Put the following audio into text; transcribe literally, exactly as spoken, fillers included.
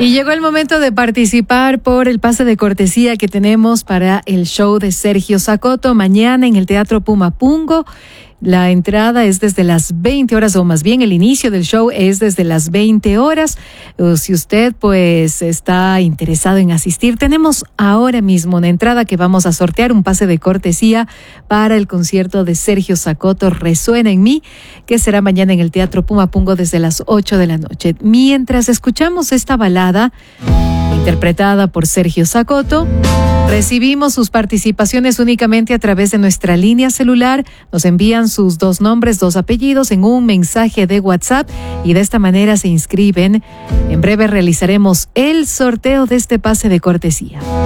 Y llegó el momento de participar por el pase de cortesía que tenemos para el show de Sergio Zacoto mañana en el Teatro Pumapungo. La entrada es desde las veinte horas, o más bien el inicio del show es desde las veinte horas. Si usted pues está interesado en asistir, tenemos ahora mismo una entrada que vamos a sortear, un pase de cortesía para el concierto de Sergio Zacoto, Resuena en mí, que será mañana en el Teatro Pumapungo desde las ocho de la noche. Mientras escuchamos esta balada interpretada por Sergio Zacoto, recibimos sus participaciones únicamente a través de nuestra línea celular. Nos envían sus dos nombres, dos apellidos en un mensaje de WhatsApp y de esta manera se inscriben. En breve realizaremos el sorteo de este pase de cortesía.